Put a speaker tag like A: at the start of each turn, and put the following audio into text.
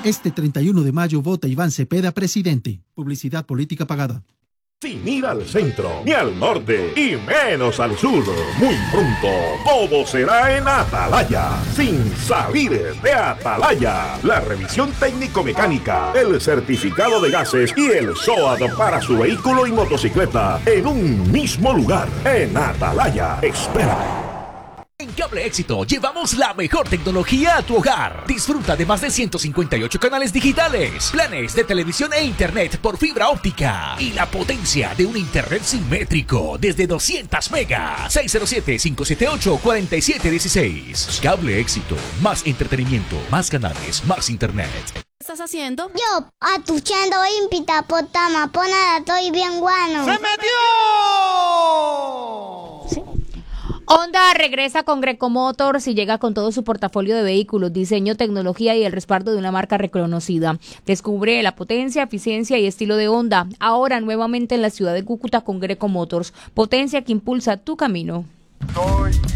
A: Este 31 de mayo vota Iván Cepeda presidente. Publicidad política pagada.
B: Sin ir al centro, ni al norte, y menos al sur. Muy pronto, todo será en Atalaya. Sin salir de Atalaya. La revisión técnico-mecánica, el certificado de gases y el SOAT para su vehículo y motocicleta en un mismo lugar. En Atalaya. Espera.
C: En Cable Éxito llevamos la mejor tecnología a tu hogar. Disfruta de más de 158 canales digitales, planes de televisión e internet por fibra óptica y la potencia de un internet simétrico desde 200 megas. 607-578-4716. Cable Éxito. Más entretenimiento, más canales, más internet.
D: ¿Qué estás haciendo?
E: Yo, atuchando impita potama, ponada, estoy bien guano.
F: ¡Se metió!
D: Sí. Honda regresa con Greco Motors y llega con todo su portafolio de vehículos, diseño, tecnología y el respaldo de una marca reconocida. Descubre la potencia, eficiencia y estilo de Honda, ahora nuevamente en la ciudad de Cúcuta con Greco Motors. Potencia que impulsa tu camino.
F: Estoy